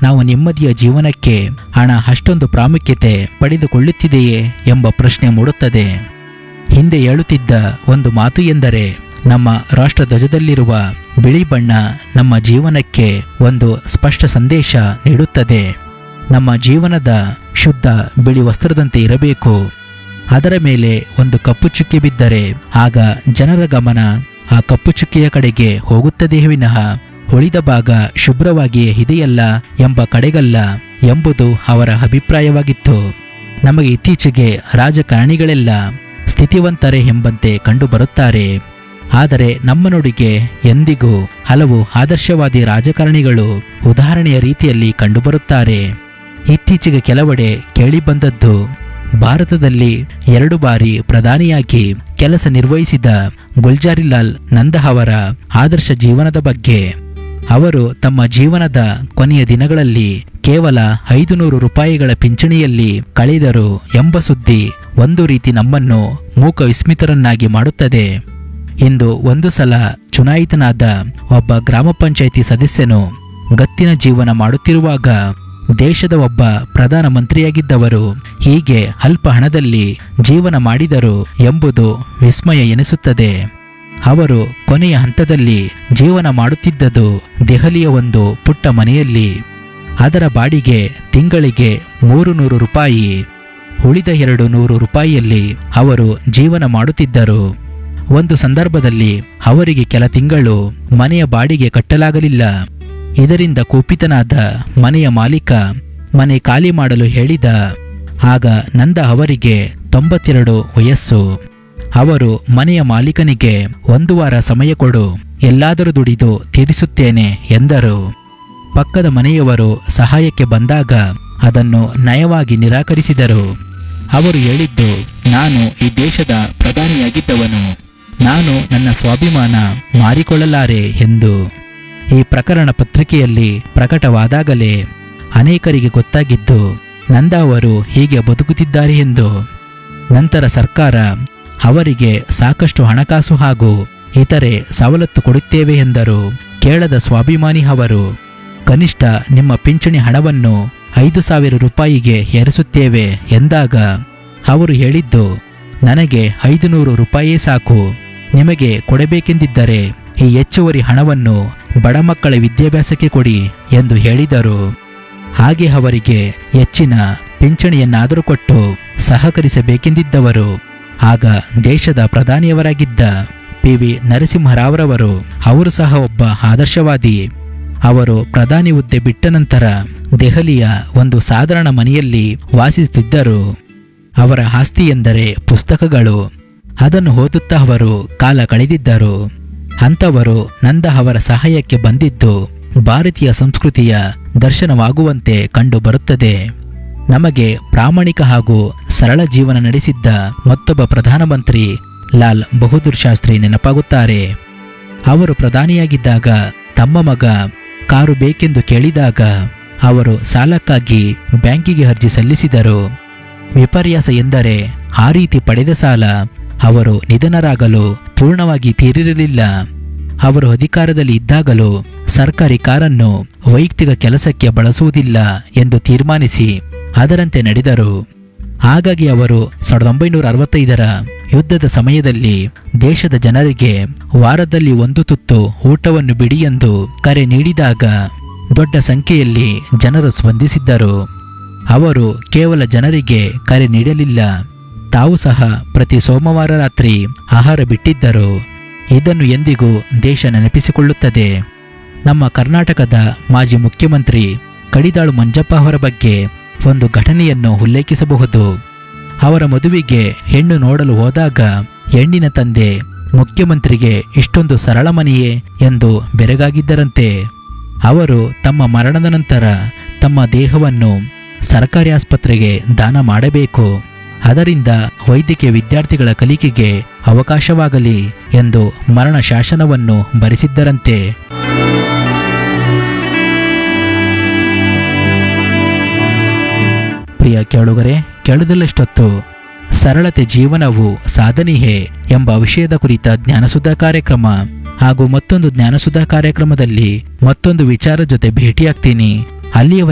ನಾವು ನೆಮ್ಮದಿಯ ಜೀವನಕ್ಕೆ ಹಣ ಅಷ್ಟೊಂದು ಪ್ರಾಮುಖ್ಯತೆ ಪಡೆದುಕೊಳ್ಳುತ್ತಿದೆಯೇ ಎಂಬ ಪ್ರಶ್ನೆ ಮೂಡುತ್ತದೆ. ಹಿಂದೆ ಹೇಳುತ್ತಿದ್ದ ಒಂದು ಮಾತು ಎಂದರೆ, ನಮ್ಮ ರಾಷ್ಟ್ರಧ್ವಜದಲ್ಲಿರುವ ಬಿಳಿ ಬಣ್ಣ ನಮ್ಮ ಜೀವನಕ್ಕೆ ಒಂದು ಸ್ಪಷ್ಟ ಸಂದೇಶ ನೀಡುತ್ತದೆ. ನಮ್ಮ ಜೀವನದ ಶುದ್ಧ ಬಿಳಿ ವಸ್ತ್ರದಂತೆ ಇರಬೇಕು. ಅದರ ಮೇಲೆ ಒಂದು ಕಪ್ಪು ಚುಕ್ಕೆ ಬಿದ್ದರೆ ಆಗ ಜನರ ಗಮನ ಆ ಕಪ್ಪು ಚುಕ್ಕೆಯ ಕಡೆಗೆ ಹೋಗುತ್ತದೆಯೇ ವಿನಃ ಉಳಿದ ಭಾಗ ಶುಭ್ರವಾಗಿಯೇ ಇದೆಯಲ್ಲ ಎಂಬ ಕಡೆಗಲ್ಲ ಎಂಬುದು ಅವರ ಅಭಿಪ್ರಾಯವಾಗಿತ್ತು. ನಮಗೆ ಇತ್ತೀಚೆಗೆ ರಾಜಕಾರಣಿಗಳೆಲ್ಲ ಸ್ಥಿತಿವಂತರೇ ಎಂಬಂತೆ ಕಂಡುಬರುತ್ತಾರೆ. ಆದರೆ ನಮ್ಮ ನುಡಿಗೆ ಎಂದಿಗೂ ಹಲವು ಆದರ್ಶವಾದಿ ರಾಜಕಾರಣಿಗಳು ಉದಾಹರಣೆಯ ರೀತಿಯಲ್ಲಿ ಕಂಡುಬರುತ್ತಾರೆ. ಇತ್ತೀಚೆಗೆ ಕೆಲವೆಡೆ ಕೇಳಿಬಂದದ್ದು, ಭಾರತದಲ್ಲಿ 2 ಬಾರಿ ಪ್ರಧಾನಿಯಾಗಿ ಕೆಲಸ ನಿರ್ವಹಿಸಿದ ಗುಲ್ಜಾರಿಲಾಲ್ ನಂದಾ ಅವರ ಆದರ್ಶ ಜೀವನದ ಬಗ್ಗೆ. ಅವರು ತಮ್ಮ ಜೀವನದ ಕೊನೆಯ ದಿನಗಳಲ್ಲಿ ಕೇವಲ 500 ರೂಪಾಯಿಗಳ ಪಿಂಚಣಿಯಲ್ಲಿ ಕಳೆದರು ಎಂಬ ಸುದ್ದಿ ಒಂದು ರೀತಿ ನಮ್ಮನ್ನು ಮೂಕ ವಿಸ್ಮಿತರನ್ನಾಗಿ ಮಾಡುತ್ತದೆ. ಇಂದು ಒಂದು ಸಲ ಚುನಾಯಿತನಾದ ಒಬ್ಬ ಗ್ರಾಮ ಪಂಚಾಯಿತಿ ಸದಸ್ಯನು ಗತ್ತಿನ ಜೀವನ ಮಾಡುತ್ತಿರುವಾಗ ದೇಶದ ಒಬ್ಬ ಪ್ರಧಾನ ಮಂತ್ರಿಯಾಗಿದ್ದವರು ಹೀಗೆ ಅಲ್ಪ ಹಣದಲ್ಲಿ ಜೀವನ ಮಾಡಿದರು ಎಂಬುದು ವಿಸ್ಮಯ ಎನಿಸುತ್ತದೆ. ಅವರು ಕೊನೆಯ ಹಂತದಲ್ಲಿ ಜೀವನ ಮಾಡುತ್ತಿದ್ದುದು ದೆಹಲಿಯ ಒಂದು ಪುಟ್ಟ ಮನೆಯಲ್ಲಿ. ಅದರ ಬಾಡಿಗೆ ತಿಂಗಳಿಗೆ 300 ರೂಪಾಯಿ. ಉಳಿದ 200 ರೂಪಾಯಿಯಲ್ಲಿ ಅವರು ಜೀವನ ಮಾಡುತ್ತಿದ್ದರು. ಒಂದು ಸಂದರ್ಭದಲ್ಲಿ ಅವರಿಗೆ ಕೆಲ ತಿಂಗಳು ಮನೆಯ ಬಾಡಿಗೆ ಕಟ್ಟಲಾಗಲಿಲ್ಲ. ಇದರಿಂದ ಕುಪಿತನಾದ ಮನೆಯ ಮಾಲೀಕ ಮನೆ ಖಾಲಿ ಮಾಡಲು ಹೇಳಿದ. ಆಗ ನಂದಾ ಅವರಿಗೆ 92 ವಯಸ್ಸು. ಅವರು ಮನೆಯ ಮಾಲೀಕನಿಗೆ 1 ವಾರ ಸಮಯ ಕೊಡು, ಎಲ್ಲಾದರೂ ದುಡಿದು ತೀರಿಸುತ್ತೇನೆ ಎಂದರು. ಪಕ್ಕದ ಮನೆಯವರು ಸಹಾಯಕ್ಕೆ ಬಂದಾಗ ಅದನ್ನು ನಯವಾಗಿ ನಿರಾಕರಿಸಿದರು. ಅವರು ಹೇಳಿದ್ದು, ನಾನು ಈ ದೇಶದ ಪ್ರಧಾನಿಯಾಗಿದ್ದವನು, ನಾನು ನನ್ನ ಸ್ವಾಭಿಮಾನ ಮಾರಿಕೊಳ್ಳಲಾರೆ ಎಂದು. ಈ ಪ್ರಕರಣ ಪತ್ರಿಕೆಯಲ್ಲಿ ಪ್ರಕಟವಾದಾಗಲೇ ಅನೇಕರಿಗೆ ಗೊತ್ತಾಗಿದ್ದು ನಂದಾ ಅವರು ಹೀಗೆ ಬದುಕುತ್ತಿದ್ದಾರೆ ಎಂದು. ನಂತರ ಸರ್ಕಾರ ಅವರಿಗೆ ಸಾಕಷ್ಟು ಹಣಕಾಸು ಹಾಗೂ ಇತರೆ ಸವಲತ್ತು ಕೊಡುತ್ತೇವೆ ಎಂದರು. ಕೇಳದ ಸ್ವಾಭಿಮಾನಿ ಅವರು, ಕನಿಷ್ಠ ನಿಮ್ಮ ಪಿಂಚಣಿ ಹಣವನ್ನು 5,000 ರೂಪಾಯಿಗೆ ಏರಿಸುತ್ತೇವೆ ಎಂದಾಗ ಅವರು ಹೇಳಿದ್ದು, ನನಗೆ 500 ರೂಪಾಯಿ ಸಾಕು, ನಿಮಗೆ ಕೊಡಬೇಕೆಂದಿದ್ದರೆ ಈ ಹೆಚ್ಚುವರಿ ಹಣವನ್ನು ಬಡ ಮಕ್ಕಳ ವಿದ್ಯಾಭ್ಯಾಸಕ್ಕೆ ಕೊಡಿ ಎಂದು ಹೇಳಿದರು. ಹಾಗೆ ಅವರಿಗೆ ಹೆಚ್ಚಿನ ಪಿಂಚಣಿಯನ್ನಾದರೂ ಕೊಟ್ಟು ಸಹಕರಿಸಬೇಕೆಂದಿದ್ದವರು ಆಗ ದೇಶದ ಪ್ರಧಾನಿಯವರಾಗಿದ್ದ PV ನರಸಿಂಹರಾವ್ರವರು. ಅವರು ಸಹ ಒಬ್ಬ ಆದರ್ಶವಾದಿ. ಅವರು ಪ್ರಧಾನಿ ಹುದ್ದೆ ಬಿಟ್ಟ ನಂತರ ದೆಹಲಿಯ ಒಂದು ಸಾಧಾರಣ ಮನೆಯಲ್ಲಿ ವಾಸಿಸುತ್ತಿದ್ದರು. ಅವರ ಆಸ್ತಿ ಎಂದರೆ ಪುಸ್ತಕಗಳು. ಅದನ್ನು ಓದುತ್ತಾ ಅವರು ಕಾಲ ಕಳೆದಿದ್ದರು. ಅಂಥವರು ನಂದಾ ಅವರ ಸಹಾಯಕ್ಕೆ ಬಂದಿದ್ದು ಭಾರತೀಯ ಸಂಸ್ಕೃತಿಯ ದರ್ಶನವಾಗುವಂತೆ ಕಂಡು ಬರುತ್ತದೆ. ನಮಗೆ ಪ್ರಾಮಾಣಿಕ ಹಾಗೂ ಸರಳ ಜೀವನ ನಡೆಸಿದ್ದ ಮತ್ತೊಬ್ಬ ಪ್ರಧಾನಮಂತ್ರಿ ಲಾಲ್ ಬಹದ್ದೂರ್ ಶಾಸ್ತ್ರಿ ನೆನಪಾಗುತ್ತಾರೆ. ಅವರು ಪ್ರಧಾನಿಯಾಗಿದ್ದಾಗ ತಮ್ಮ ಮಗ ಕಾರು ಬೇಕೆಂದು ಕೇಳಿದಾಗ ಅವರು ಸಾಲಕ್ಕಾಗಿ ಬ್ಯಾಂಕಿಗೆ ಅರ್ಜಿ ಸಲ್ಲಿಸಿದರು. ವಿಪರ್ಯಾಸ ಎಂದರೆ ಆ ರೀತಿ ಪಡೆದ ಸಾಲ ಅವರು ನಿಧನರಾಗಲು ಪೂರ್ಣವಾಗಿ ತೀರಿರಲಿಲ್ಲ. ಅವರು ಅಧಿಕಾರದಲ್ಲಿ ಇದ್ದಾಗಲೂ ಸರ್ಕಾರಿ ಕಾರನ್ನು ವೈಯಕ್ತಿಕ ಕೆಲಸಕ್ಕೆ ಬಳಸುವುದಿಲ್ಲ ಎಂದು ತೀರ್ಮಾನಿಸಿ ಅದರಂತೆ ನಡೆದರು. ಹಾಗಾಗಿ ಅವರು 1965ರ ಯುದ್ಧದ ಸಮಯದಲ್ಲಿ ದೇಶದ ಜನರಿಗೆ ವಾರದಲ್ಲಿ 1 ತುತ್ತು ಊಟವನ್ನು ಬಿಡಿ ಎಂದು ಕರೆ ನೀಡಿದಾಗ ದೊಡ್ಡ ಸಂಖ್ಯೆಯಲ್ಲಿ ಜನರು ಸ್ಪಂದಿಸಿದ್ದರು. ಅವರು ಕೇವಲ ಜನರಿಗೆ ಕರೆ ನೀಡಲಿಲ್ಲ, ತಾವು ಸಹ ಪ್ರತಿ ಸೋಮವಾರ ರಾತ್ರಿ ಆಹಾರ ಬಿಟ್ಟಿದ್ದರು. ಇದನ್ನು ಎಂದಿಗೂ ದೇಶ ನೆನಪಿಸಿಕೊಳ್ಳುತ್ತದೆ. ನಮ್ಮ ಕರ್ನಾಟಕದ ಮಾಜಿ ಮುಖ್ಯಮಂತ್ರಿ ಕಡಿದಾಳು ಮಂಜಪ್ಪ ಅವರ ಬಗ್ಗೆ ಒಂದು ಘಟನೆಯನ್ನು ಉಲ್ಲೇಖಿಸಬಹುದು. ಅವರ ಮದುವೆಗೆ ಹೆಣ್ಣು ನೋಡಲು ಹೋದಾಗ ಹೆಣ್ಣಿನ ತಂದೆ ಮುಖ್ಯಮಂತ್ರಿಗೆ ಇಷ್ಟೊಂದು ಸರಳ ಮನೆಯೇ ಎಂದು ಬೆರಗಾಗಿದ್ದರಂತೆ. ಅವರು ತಮ್ಮ ಮರಣದ ನಂತರ ತಮ್ಮ ದೇಹವನ್ನು ಸರ್ಕಾರಿ ಆಸ್ಪತ್ರೆಗೆ ದಾನ ಮಾಡಬೇಕು, ಅದರಿಂದ ವೈದ್ಯಕೀಯ ವಿದ್ಯಾರ್ಥಿಗಳ ಕಲಿಕೆಗೆ ಅವಕಾಶವಾಗಲಿ ಎಂದು ಮರಣ ಶಾಸನವನ್ನು ಬರೆಸಿದ್ದರಂತೆ. ಪ್ರಿಯ ಕೇಳುಗರೆ, ಕೇಳುವುದಲ್ಲಷ್ಟೊತ್ತು ಸರಳತೆ ಜೀವನವು ಸಾಧನೆಯೇ ಎಂಬ ವಿಷಯದ ಕುರಿತ ಜ್ಞಾನಸುಧಾ ಕಾರ್ಯಕ್ರಮ ಹಾಗೂ ಮತ್ತೊಂದು ಜ್ಞಾನಸುಧಾ ಕಾರ್ಯಕ್ರಮದಲ್ಲಿ ಮತ್ತೊಂದು ವಿಚಾರ ಜೊತೆ ಭೇಟಿಯಾಗ್ತೀನಿ. ಅಲ್ಲಿಯವರೆಗೆ